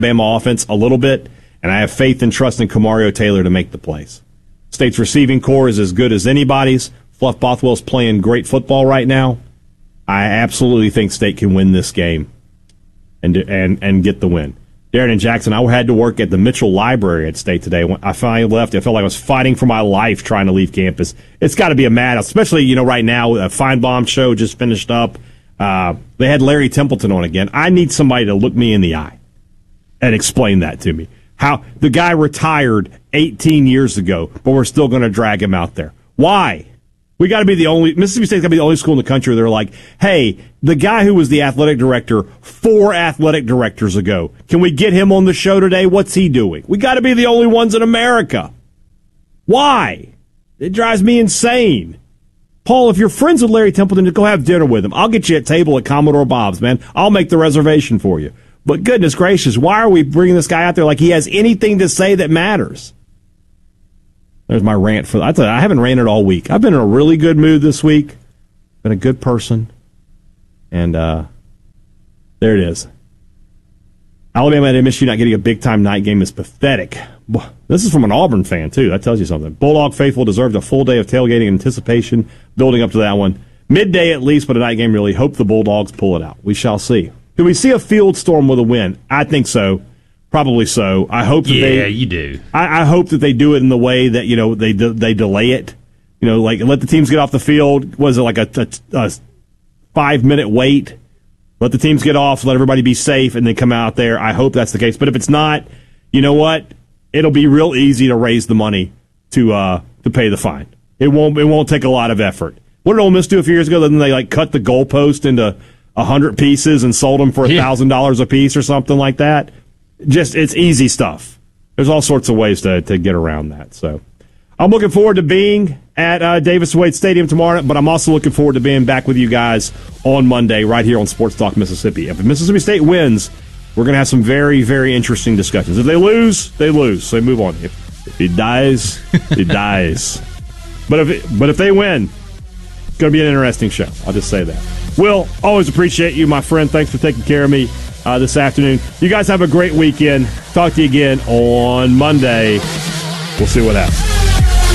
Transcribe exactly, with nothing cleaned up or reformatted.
Alabama offense a little bit, and I have faith and trust in Kamario Taylor to make the plays. State's receiving core is as good as anybody's. Fluff Bothwell's playing great football right now. I absolutely think State can win this game and and and get the win. Darren and Jackson, I had to work at the Mitchell Library at State today. When I finally left, I felt like I was fighting for my life trying to leave campus. It's got to be a mad, especially, you know, right now, a Feinbaum show just finished up. Uh, they had Larry Templeton on again. I need somebody to look me in the eye and explain that to me. How the guy retired eighteen years ago, but we're still going to drag him out there. Why? We got to be the only, Mississippi State's got to be the only school in the country where they're like, hey, the guy who was the athletic director four athletic directors ago, can we get him on the show today? What's he doing? We got to be the only ones in America. Why? It drives me insane. Paul, if you're friends with Larry Templeton, just go have dinner with him. I'll get you a table at Commodore Bob's, man. I'll make the reservation for you. But goodness gracious, why are we bringing this guy out there like he has anything to say that matters? There's my rant for. I tell you, I haven't ranted all week. I've been in a really good mood this week. Been a good person, and uh, there it is. Alabama at M S U not getting a big time night game is pathetic. This is from an Auburn fan too. That tells you something. Bulldog faithful deserved a full day of tailgating and anticipation, building up to that one. Midday at least, but a night game really. Hope the Bulldogs pull it out. We shall see. Do we see a field storm with a win? I think so. Probably so. I hope that yeah, they. Yeah, you do. I, I hope that they do it in the way that, you know, they de- they delay it. You know, like let the teams get off the field. Was it like a, a, a five minute wait? Let the teams get off. Let everybody be safe, and then come out there. I hope that's the case. But if it's not, you know what? It'll be real easy to raise the money to uh, to pay the fine. It won't. It won't take a lot of effort. What did Ole Miss do a few years ago? Then they like cut the goalpost into a hundred pieces and sold them for a thousand dollars a piece or something like that. Just, it's easy stuff. There's all sorts of ways to, to get around that. So I'm looking forward to being at uh, Davis Wade Stadium tomorrow, but I'm also looking forward to being back with you guys on Monday right here on Sports Talk Mississippi. If Mississippi State wins, we're going to have some very, very interesting discussions. If they lose, they lose. So they move on. If, if it dies, it dies. But if it, but if they win, it's going to be an interesting show. I'll just say that. Will, always appreciate you, my friend. Thanks for taking care of me Uh, this afternoon. You guys have a great weekend. Talk to you again on Monday. We'll see what happens.